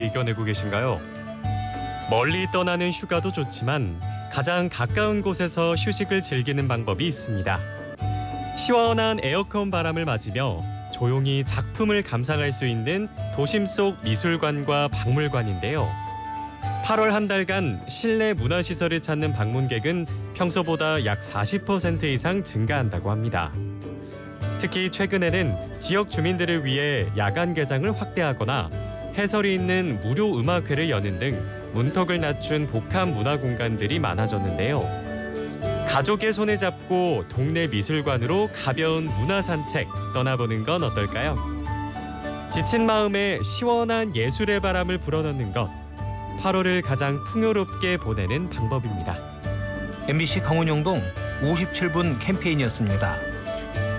이겨내고 계신가요? 멀리 떠나는 휴가도 좋지만 가장 가까운 곳에서 휴식을 즐기는 방법이 있습니다. 시원한 에어컨 바람을 맞으며 조용히 작품을 감상할 수 있는 도심 속 미술관과 박물관인데요. 8월 한 달간 실내 문화시설을 찾는 방문객은 평소보다 약 40% 이상 증가한다고 합니다. 특히 최근에는 지역 주민들을 위해 야간 개장을 확대하거나 해설이 있는 무료 음악회를 여는 등 문턱을 낮춘 복합 문화 공간들이 많아졌는데요. 가족의 손을 잡고 동네 미술관으로 가벼운 문화 산책 떠나보는 건 어떨까요? 지친 마음에 시원한 예술의 바람을 불어넣는 것, 8월을 가장 풍요롭게 보내는 방법입니다. MBC 강원영동 57분 캠페인이었습니다.